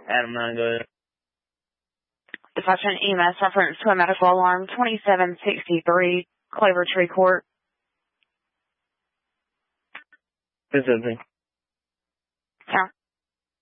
Adam 9, go ahead. Dispatch an EMS reference to a medical alarm 2763 Clover Tree Court. Specifically.